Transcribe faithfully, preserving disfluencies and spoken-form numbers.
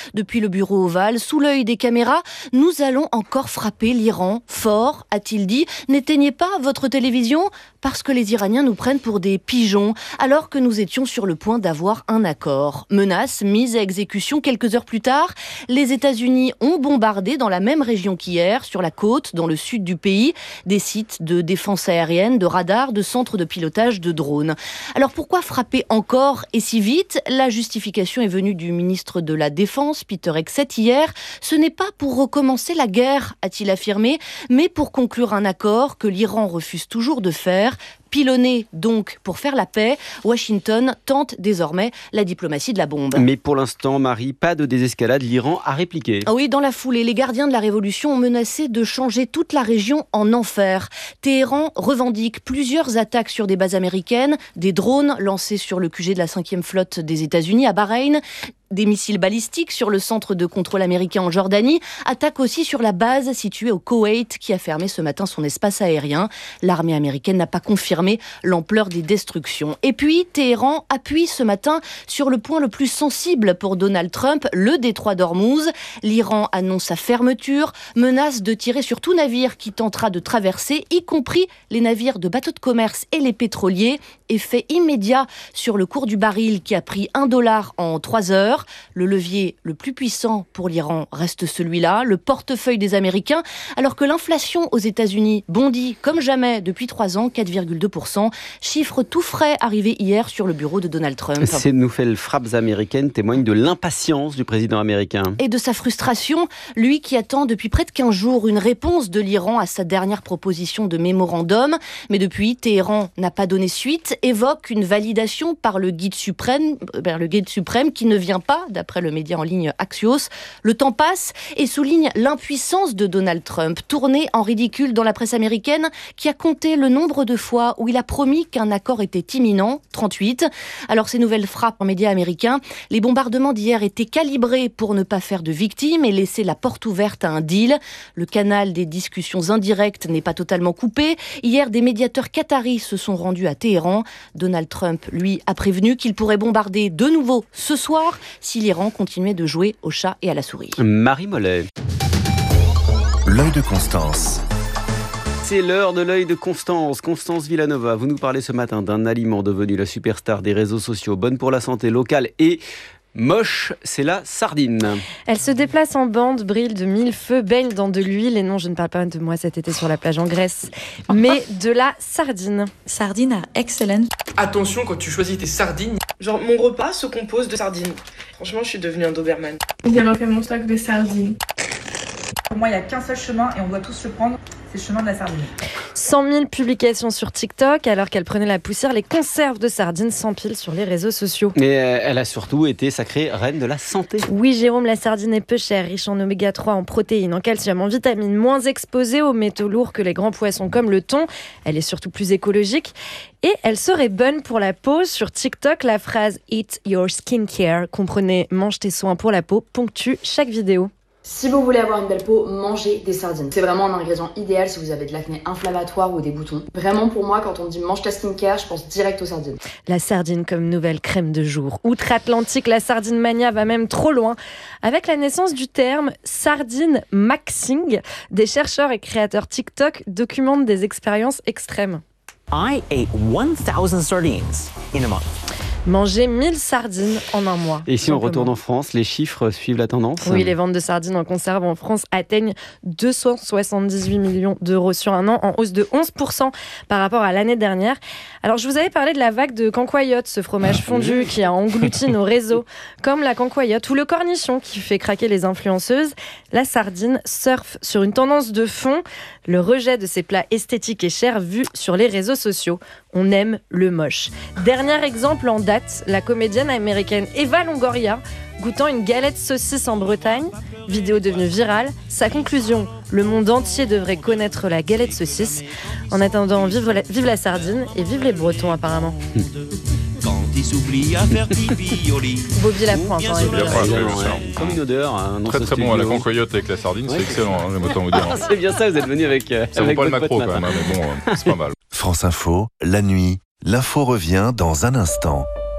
depuis le bureau ovale, sous l'œil des caméras. Nous allons encore frapper l'Iran. Fort, a-t-il dit. N'éteignez pas votre télévision parce que les Iraniens nous prennent pour des pigeons, alors que nous étions sur le point d'avoir un accord. Menace mise à exécution quelques heures plus tard. Les États-Unis ont bombardé dans la même région qu'hier, sur la côte, dans le sud du pays, des sites de défense aérienne, de radars, de centres de pilotage de drones. Alors pourquoi frapper encore et si vite ? La justification est venue du ministre de la Défense, Peter Hegseth, hier. Ce n'est pas pour recommencer la guerre, a-t-il affirmé, mais pour conclure un accord que l'Iran refuse toujours de faire. Pilonné donc pour faire la paix, Washington tente désormais la diplomatie de la bombe. Mais pour l'instant, Marie, pas de désescalade, l'Iran a répliqué. Oui, dans la foulée, les gardiens de la révolution ont menacé de changer toute la région en enfer. Téhéran revendique plusieurs attaques sur des bases américaines, des drones lancés sur le Q G de la cinquième flotte des États-Unis à Bahreïn, des missiles balistiques sur le centre de contrôle américain en Jordanie, attaque aussi sur la base située au Koweït qui a fermé ce matin son espace aérien. L'armée américaine n'a pas confirmé l'ampleur des destructions. Et puis, Téhéran appuie ce matin sur le point le plus sensible pour Donald Trump, le détroit d'Ormuz. L'Iran annonce sa fermeture, menace de tirer sur tout navire qui tentera de traverser, y compris les navires de bateaux de commerce et les pétroliers. Effet immédiat sur le cours du baril qui a pris un dollar en trois heures. Le levier le plus puissant pour l'Iran reste celui-là, le portefeuille des Américains, alors que l'inflation aux États-Unis bondit comme jamais depuis trois ans, quatre virgule deux pour cent. Chiffre tout frais arrivé hier sur le bureau de Donald Trump. Ces nouvelles frappes américaines témoignent de l'impatience du président américain. Et de sa frustration, lui qui attend depuis près de quinze jours une réponse de l'Iran à sa dernière proposition de mémorandum. Mais depuis, Téhéran n'a pas donné suite, évoque une validation par le guide suprême, par le guide suprême qui ne vient pas, d'après le média en ligne Axios. Le temps passe et souligne l'impuissance de Donald Trump, tourné en ridicule dans la presse américaine, qui a compté le nombre de fois où il a promis qu'un accord était imminent, trente-huit. Alors ces nouvelles frappes en médias américains, les bombardements d'hier étaient calibrés pour ne pas faire de victimes et laisser la porte ouverte à un deal. Le canal des discussions indirectes n'est pas totalement coupé. Hier, des médiateurs qataris se sont rendus à Téhéran. Donald Trump, lui, a prévenu qu'il pourrait bombarder de nouveau ce soir si l'Iran continuait de jouer au chat et à la souris. Marie Mollet. L'œil de Constance. C'est l'heure de l'œil de Constance. Constance Villanova, vous nous parlez ce matin d'un aliment devenu la superstar des réseaux sociaux, bonne pour la santé locale et moche, c'est la sardine. Elle se déplace en bande, brille de mille feux, baigne dans de l'huile. Et non, je ne parle pas de moi cet été sur la plage en Grèce, mais de la sardine. Sardine à excellent. Attention quand tu choisis tes sardines. Genre, mon repas se compose de sardines. Franchement, je suis devenue un Doberman. J'ai refait mon stock de sardines. Pour moi, il n'y a qu'un seul chemin et on doit tous le prendre. C'est le chemin de la sardine. cent mille publications sur TikTok, alors qu'elle prenait la poussière, les conserves de sardines s'empilent sur les réseaux sociaux. Mais euh, elle a surtout été sacrée reine de la santé. Oui, Jérôme, la sardine est peu chère, riche en oméga trois, en protéines, en calcium, en vitamines, moins exposée aux métaux lourds que les grands poissons comme le thon. Elle est surtout plus écologique. Et elle serait bonne pour la peau. Sur TikTok, la phrase « Eat your skincare », comprenez « mange tes soins pour la peau », ponctue chaque vidéo. Si vous voulez avoir une belle peau, mangez des sardines. C'est vraiment un ingrédient idéal si vous avez de l'acné inflammatoire ou des boutons. Vraiment pour moi, quand on me dit mange ta skincare, je pense direct aux sardines. La sardine comme nouvelle crème de jour. Outre-Atlantique, la sardine mania va même trop loin. Avec la naissance du terme sardine maxing, des chercheurs et créateurs TikTok documentent des expériences extrêmes. I ate one thousand sardines in a month. Manger mille sardines en un mois. Et si on retourne en France, les chiffres suivent la tendance ? Oui, les ventes de sardines en conserve en France atteignent deux cent soixante-dix-huit millions d'euros sur un an, en hausse de onze pour cent par rapport à l'année dernière. Alors, je vous avais parlé de la vague de cancoyote, ce fromage fondu qui a englouti nos réseaux, comme la cancoyote ou le cornichon qui fait craquer les influenceuses. La sardine surfe sur une tendance de fond, le rejet de ces plats esthétiques et chers vus sur les réseaux sociaux. On aime le moche. Dernier exemple en date, la comédienne américaine Eva Longoria goûtant une galette saucisse en Bretagne, vidéo devenue virale. Sa conclusion, le monde entier devrait connaître la galette saucisse. En attendant, vive la, vive la sardine et vive les Bretons apparemment. Bobby la pointe. Hein, comme une odeur. Hein, très très bon à la cancoyote avec la sardine, ouais, c'est excellent, hein, j'aime autant vous dire. C'est bien ça, vous êtes venu avec. Euh, ça vaut pas le macro quand même, hein, mais bon, euh, c'est pas mal. France Info, la nuit, l'info revient dans un instant.